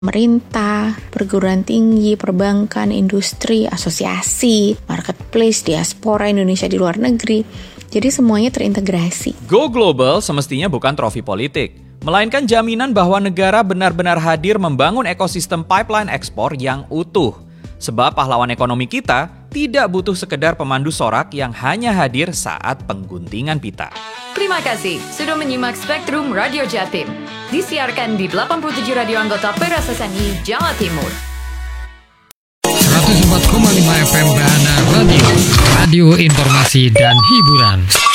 pemerintah, perguruan tinggi, perbankan, industri, asosiasi, marketplace, diaspora Indonesia di luar negeri. Jadi semuanya terintegrasi. Go Global semestinya bukan trofi politik, melainkan jaminan bahwa negara benar-benar hadir membangun ekosistem pipeline ekspor yang utuh. Sebab pahlawan ekonomi kita tidak butuh sekedar pemandu sorak yang hanya hadir saat pengguntingan pita. Terima kasih sudah menyimak Spektrum Radio Jatim. Disiarkan di 87 radio anggota PRSSNI Jawa Timur. 104,5 FM Bahana Radio. Radio informasi dan hiburan.